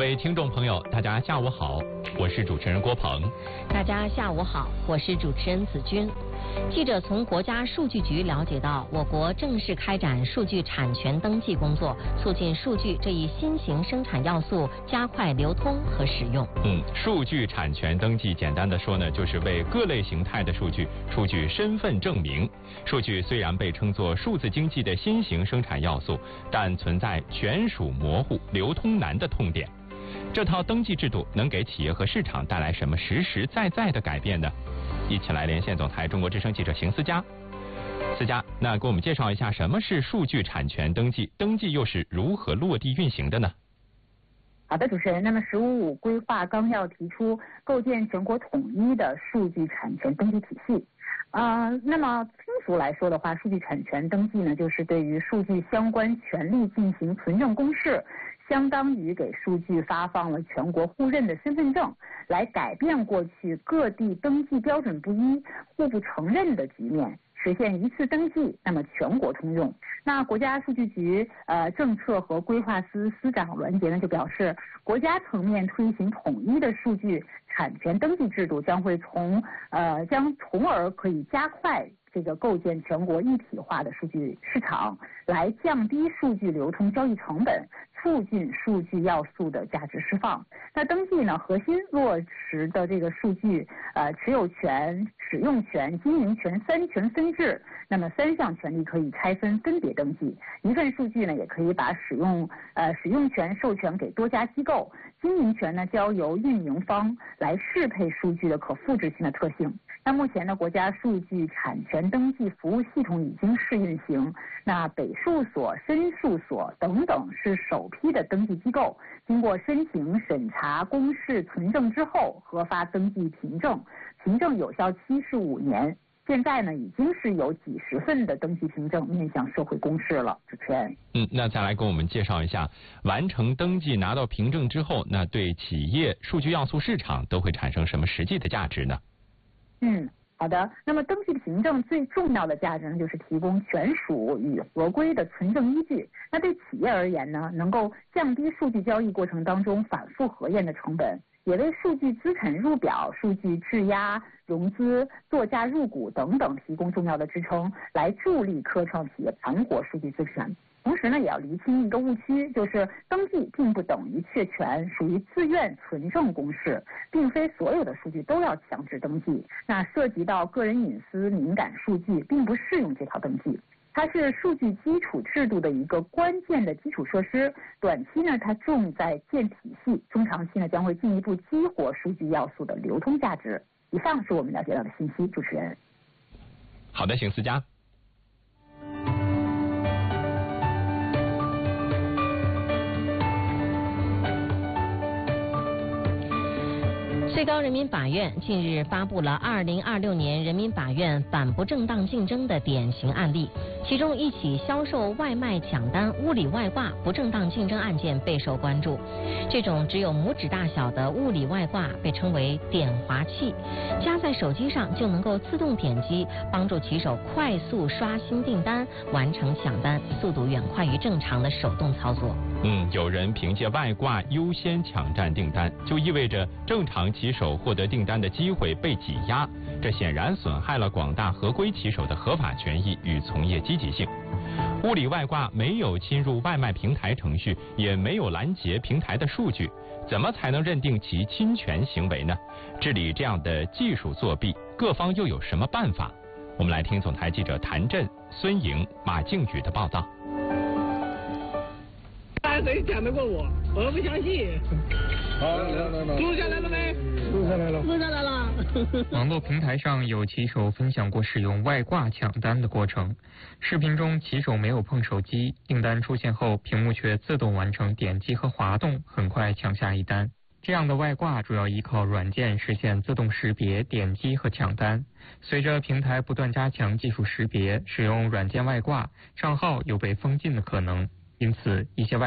位听众朋友，大家下午好，我是主持人郭鹏。 大家下午好，我是主持人子君。记者从国家数据局了解到，我国正式开展数据产权登记工作，促进数据这一新型生产要素加快流通和使用。 数据产权登记简单的说呢，就是为各类形态的数据出具身份证明。数据虽然被称作数字经济的新型生产要素，但存在权属模糊、流通难的痛点。这套登记制度能给企业和市场带来什么实实在在的改变呢？一起来连线总台中国之声记者邢思佳。思佳，那给我们介绍一下什么是数据产权登记，登记又是如何落地运行的呢？ 好的，主持人。那么“15+5”规划纲要提出构建全国统一的数据产权登记体系。那么通俗来说的话，数据产权登记呢，就是对于数据相关权利进行存证公示，相当于给数据发放了全国互认的身份证，来改变过去各地登记标准不一、互不承认的局面，实现一次登记，那么全国通用。那国家数据局政策和规划司司长栾杰呢就表示，国家层面推行统一的数据产权登记制度，将从而可以加快这个构建全国一体化的数据市场，来降低数据流通交易成本，促进数据要素的价值释放。那登记呢，核心落实的这个数据持有权、使用权、经营权三权分置。那么3项权利可以拆分分别登记，一份数据呢也可以把使用权授权给多家机构，经营权呢交由运营方来适配数据的可复制性的特性。那目前呢，国家数据产权登记服务系统已经试运行，那北数所、深数所等等是首批的登记机构，经过申请、审查、公示、存证之后，核发登记凭证，凭证有效期是5年。现在呢，已经是有几十份的登记凭证面向社会公示了。主持人， 那再来给我们介绍一下，完成登记拿到凭证之后，那对企业、数据要素市场都会产生什么实际的价值呢？ 好的。那么登记凭证最重要的价值呢，就是提供权属与合规的存证依据。那对企业而言呢，能够降低数据交易过程当中反复核验的成本，也为数据资产入表、数据质押、融资、作价入股等等提供重要的支撑，来助力科创企业盘活数据资产。同时呢，也要厘清一个误区，就是登记并不等于确权，属于自愿存证公示，并非所有的数据都要强制登记。那涉及到个人隐私敏感数据，并不适用这套登记。它是数据基础制度的一个关键的基础设施，短期呢它重在建体系，中长期呢将会进一步激活数据要素的流通价值。以上是我们了解到的信息，主持人。 好的，邢思佳。 最高人民法院近日发布了2026年人民法院反不正当竞争的典型案例，其中一起销售外卖抢单、物理外挂不正当竞争案件备受关注。这种只有拇指大小的物理外挂被称为点滑器，夹在手机上就能够自动点击，帮助骑手快速刷新订单，完成抢单，速度远快于正常的手动操作。 有人凭借外挂优先抢占订单，就意味着正常骑手获得订单的机会被挤压，这显然损害了广大合规骑手的合法权益与从业积极性。物理外挂没有侵入外卖平台程序，也没有拦截平台的数据，怎么才能认定其侵权行为呢？治理这样的技术作弊，各方又有什么办法？我们来听总台记者谭震、孙莹、马靖宇的报道。 谁讲得过我？我不相信。 好，来， 录下来了没？ 录下来了。 录下来了。 网络平台上有骑手分享过使用外挂抢单的过程。视频中，骑手没有碰手机，订单出现后，屏幕却自动完成点击和滑动，很快抢下一单。这样的外挂主要依靠软件实现自动识别、点击和抢单。随着平台不断加强技术识别，使用软件外挂账号有被封禁的可能，因此一些外